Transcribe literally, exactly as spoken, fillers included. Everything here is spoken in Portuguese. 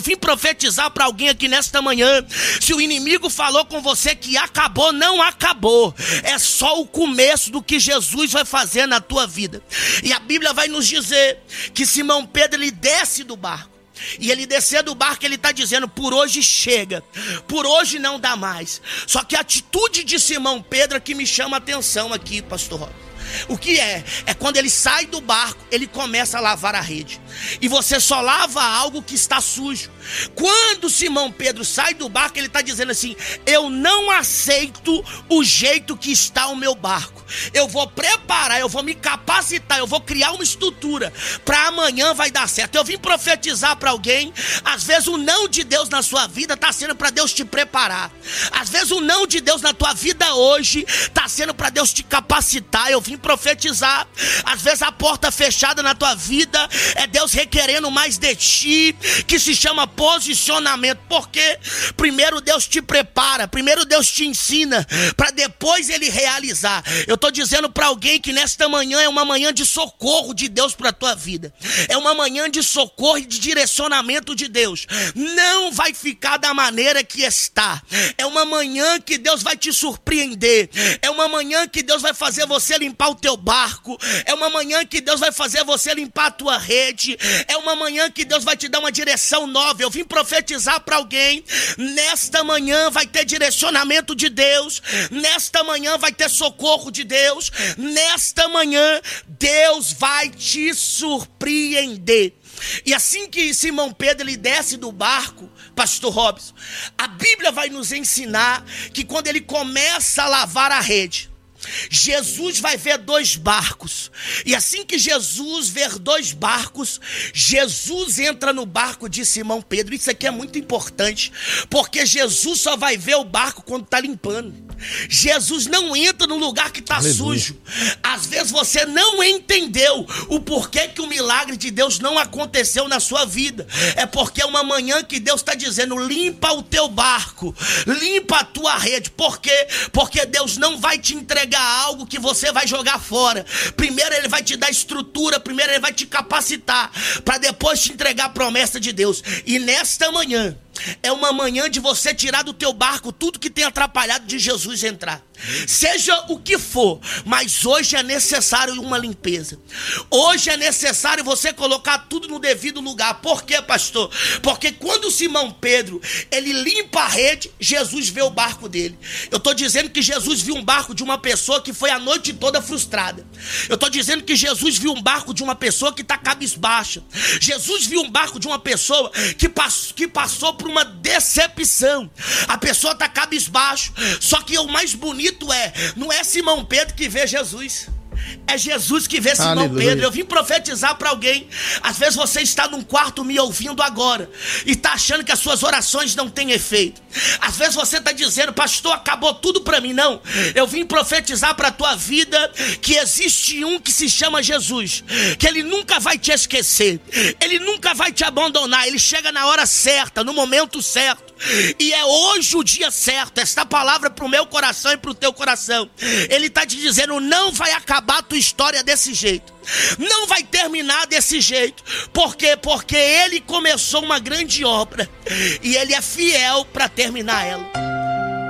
Vim profetizar para alguém aqui nesta manhã. Se o inimigo falou com você que acabou, não acabou. É só o começo do que Jesus vai fazer na tua vida. E a Bíblia vai nos dizer que Simão Pedro, ele desce do barco. E ele descer do barco, ele está dizendo: por hoje chega, por hoje não dá mais. Só que a atitude de Simão Pedro é que me chama a atenção aqui, pastor Robson. O que é? É quando ele sai do barco, ele começa a lavar a rede. E você só lava algo que está sujo. Quando Simão Pedro sai do barco, ele está dizendo assim: eu não aceito o jeito que está o meu barco. Eu vou preparar, eu vou me capacitar, eu vou criar uma estrutura para amanhã vai dar certo. Eu vim profetizar para alguém. Às vezes o não de Deus na sua vida está sendo para Deus te preparar. Às vezes o não de Deus na tua vida hoje está sendo para Deus te capacitar. Eu vim profetizar. Às vezes a porta fechada na tua vida é Deus requerendo mais de ti, que se chama posicionamento. Porque primeiro Deus te prepara, primeiro Deus te ensina, para depois ele realizar. Eu estou dizendo para alguém que nesta manhã é uma manhã de socorro de Deus para a tua vida. É uma manhã de socorro e de direcionamento de Deus. Não vai ficar da maneira que está. É uma manhã que Deus vai te surpreender. É uma manhã que Deus vai fazer você limpar o teu barco. É uma manhã que Deus vai fazer você limpar a tua rede. É uma manhã que Deus vai te dar uma direção nova. Eu vim profetizar para alguém. Nesta manhã vai ter direcionamento de Deus. Nesta manhã vai ter socorro de Deus. Nesta manhã Deus vai te surpreender. E assim que Simão Pedro ele desce do barco, pastor Robson, a Bíblia vai nos ensinar que quando ele começa a lavar a rede, Jesus vai ver dois barcos. E assim que Jesus ver dois barcos, Jesus entra no barco de Simão Pedro. Isso aqui é muito importante, porque Jesus só vai ver o barco quando está limpando. Jesus não entra no lugar que está sujo. Às vezes você não entendeu o porquê que o milagre de Deus não aconteceu na sua vida. É porque é uma manhã que Deus está dizendo: limpa o teu barco, limpa a tua rede. Por quê? Porque Deus não vai te entregar algo que você vai jogar fora. Primeiro ele vai te dar estrutura, primeiro ele vai te capacitar, para depois te entregar a promessa de Deus. E nesta manhã é uma manhã de você tirar do teu barco tudo que tem atrapalhado de Jesus entrar. Seja o que for, mas hoje é necessário uma limpeza. Hoje é necessário você colocar tudo no devido lugar. Por quê, pastor? Porque quando Simão Pedro, ele limpa a rede, Jesus vê o barco dele. Eu estou dizendo que Jesus viu um barco de uma pessoa que foi a noite toda frustrada. Eu estou dizendo que Jesus viu um barco de uma pessoa que está cabisbaixa. Jesus viu um barco de uma pessoa que, pass- que passou por uma decepção. A pessoa está cabisbaixo. Só que o mais bonito é, não é Simão Pedro que vê Jesus, é Jesus que vê Simão Aleluia. Pedro. Eu vim profetizar para alguém. Às vezes você está num quarto me ouvindo agora e está achando que as suas orações não têm efeito. Às vezes você está dizendo: pastor, acabou tudo para mim. Não, eu vim profetizar para a tua vida que existe um que se chama Jesus, que ele nunca vai te esquecer, ele nunca vai te abandonar. Ele chega na hora certa, no momento certo. E é hoje o dia certo. Esta palavra para o meu coração e para o teu coração. Ele está te dizendo: não vai acabar a tua história desse jeito, não vai terminar desse jeito. Por quê? Porque ele começou uma grande obra e ele é fiel para terminar ela.